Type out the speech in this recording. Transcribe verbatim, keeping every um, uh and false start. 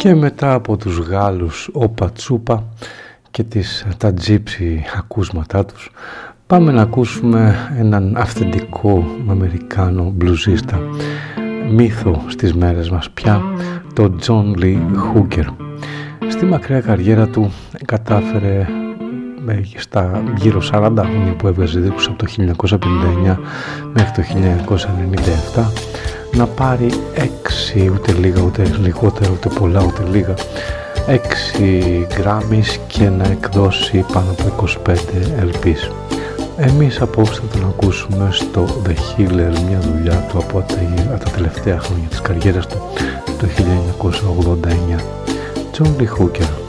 Και μετά από τους Γάλλους Όπα Τσούπα και τις, τα τζίψι ακούσματά τους, πάμε να ακούσουμε έναν αυθεντικό Αμερικάνο μπλουζίστα, μύθο στις μέρες μας πια, το John Lee Hooker. Στη μακριά καριέρα του κατάφερε στα γύρω σαράντα χρόνια που έβγαζε δίσκους, από το χίλια εννιακόσια πενήντα εννιά μέχρι το χίλια εννιακόσια ενενήντα επτά, να πάρει έξι, ούτε λίγα ούτε λιγότερα ούτε πολλά ούτε λίγα, έξι Grammys και να εκδώσει πάνω από είκοσι πέντε ελ πις. Εμείς απόψε θα τον ακούσουμε στο The Healer, μια δουλειά του από τα, από τα τελευταία χρόνια της καριέρας του, το χίλια εννιακόσια ογδόντα εννιά. John Lee Hooker.